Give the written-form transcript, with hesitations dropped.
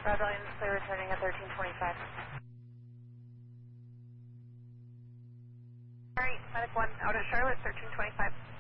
Rebellion clear returning at 1325. Alright, Medic 1 out at Charlotte, 1325.